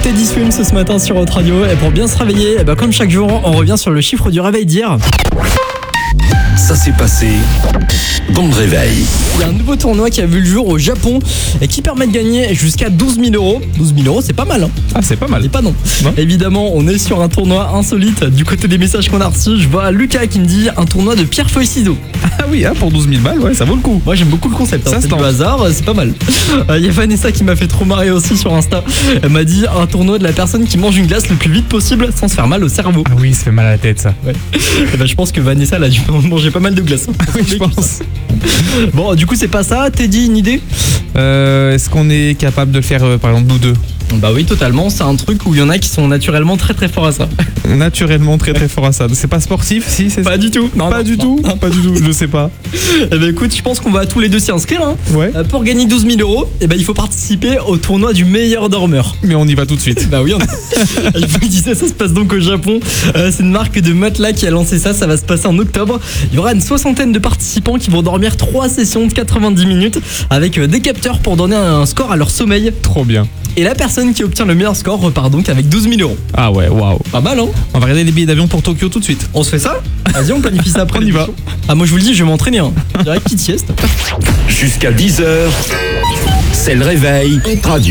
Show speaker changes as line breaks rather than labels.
Teddy Swims ce matin sur Hot Radio. Et pour bien se réveiller, comme chaque jour, on revient sur le chiffre du réveil d'hier.
Ça s'est passé dans le réveil.
Il y a un nouveau tournoi qui a vu le jour au Japon et qui permet de gagner jusqu'à 12 000 euros. 12 000 euros, c'est pas mal.
Ah, c'est pas mal.
Et pas non. Évidemment, on est sur un tournoi insolite. Du côté des messages qu'on a reçus, je vois Lucas qui me dit un tournoi de pierre feuille ciseaux.
Ah oui, pour 12 000 balles, ouais, ça vaut le coup.
Moi, j'aime beaucoup le concept.
Ça
c'est
se
du
tente.
hasard, c'est pas mal. Il y a Vanessa qui m'a fait trop marrer aussi sur Insta. Elle m'a dit un tournoi de la personne qui mange une glace le plus vite possible sans se faire mal au cerveau.
Ah oui, ça fait mal à la tête, ça.
Ouais. Et je pense que Vanessa elle a dû manger pas mal de glace.
Oui, je pense.
Bon, du coup, c'est pas ça. Teddy, une idée?
Est-ce qu'on est capable de le faire, par exemple, nous deux?
Bah oui, totalement. C'est un truc où il y en a qui sont naturellement très très forts à ça.
Naturellement très très fort à ça. C'est pas sportif, si c'est
Pas du tout. Non,
Pas
non,
du
non.
tout. Pas du tout. Je sais pas.
Eh ben écoute, je pense qu'on va tous les deux s'y inscrire.
Ouais.
Pour gagner 12 000 euros, il faut participer au tournoi du meilleur dormeur.
Mais on y va tout de suite.
Bah oui, je vous le disais, ça se passe donc au Japon. C'est une marque de matelas qui a lancé ça. Ça va se passer en octobre. Il y aura une soixantaine de participants qui vont dormir 3 sessions de 90 minutes avec des capteurs pour donner un score à leur sommeil.
Trop bien.
Et la personne qui obtient le meilleur score repart donc avec 12 000 euros.
Ah ouais, waouh.
Pas mal, hein?
On va regarder les billets d'avion pour Tokyo tout de suite.
On se fait ça? Vas-y, on planifie ça après.
On y va.
Ah, moi je vous le dis, je vais m'entraîner. Direct, petite sieste.
Jusqu'à 10h, c'est le réveil Hot Radio.